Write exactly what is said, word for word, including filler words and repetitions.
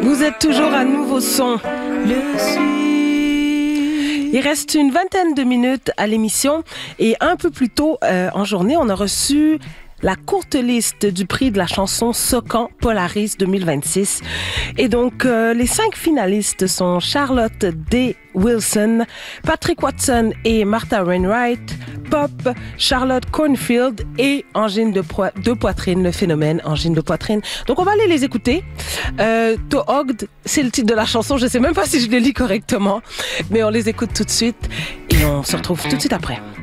Vous êtes toujours à Nouveau Son. Il reste une vingtaine de minutes à l'émission et un peu plus tôt euh, en journée, on a reçu la courte liste du prix de la chanson Socan Polaris deux mille vingt-six. Et donc, euh, les cinq finalistes sont Charlotte D. Wilson, Patrick Watson et Martha Wainwright, Pop, Charlotte Cornfield et Angine de, po- de poitrine, le phénomène Angine de poitrine. Donc, on va aller les écouter. Euh, Toogd, c'est le titre de la chanson. Je sais même pas si je le lis correctement, mais on les écoute tout de suite et on se retrouve tout de suite après.